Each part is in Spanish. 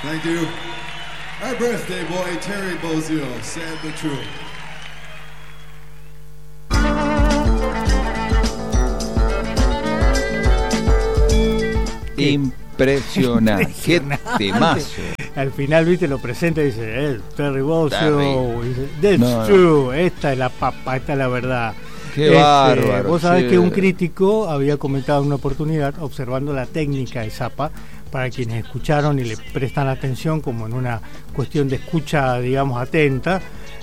Thank you. Our birthday boy, Terry Bozzio, said the truth. Impresionante. Qué temazo. Al final, viste, lo presenta y dice, Terry Bozzio, that's true, esta es la papa, esta es la verdad. Qué bárbaro. Vos sabés que un crítico había comentado en una oportunidad, observando la técnica de Zappa, para quienes escucharon y le prestan atención, como en una cuestión de escucha, digamos, atenta,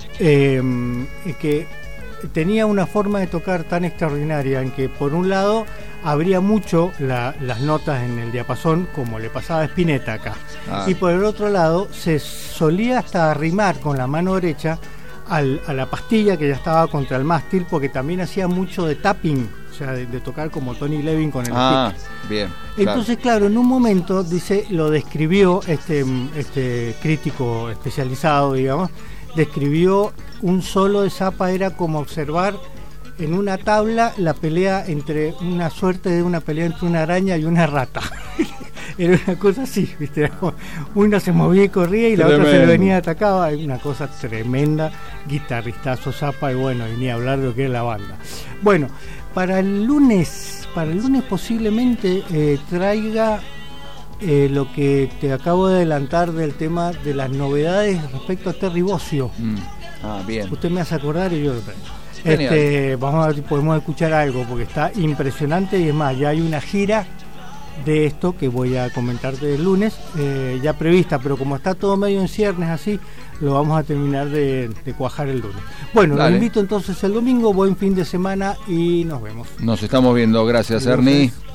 que tenía una forma de tocar tan extraordinaria en que, por un lado, abría mucho las notas en el diapasón, como le pasaba a Spinetta acá, y por el otro lado se solía hasta arrimar con la mano derecha a la pastilla que ya estaba contra el mástil, porque también hacía mucho de tapping, o sea, de tocar como Tony Levin con el stick. Bien. Entonces, claro, en un momento, dice, lo describió este crítico especializado, digamos, describió un solo de Zappa, era como observar en una tabla la pelea entre una pelea entre una araña y una rata. Era una cosa así, ¿viste? Una se movía y corría y la otra se le venía y atacaba. Una cosa tremenda, guitarristazo Zappa, y bueno, y ni hablar de lo que es la banda. Bueno, para el lunes posiblemente traiga lo que te acabo de adelantar del tema de las novedades respecto a Terry Bozzio. Bien. Usted me hace acordar y yo lo traigo. Vamos a ver si podemos escuchar algo, porque está impresionante, y es más, ya hay una gira de esto que voy a comentarte el lunes, ya prevista, pero como está todo medio en ciernes así, lo vamos a terminar de cuajar el lunes. Bueno, los invito entonces el domingo, buen fin de semana y nos vemos. Nos estamos viendo, gracias Ernie.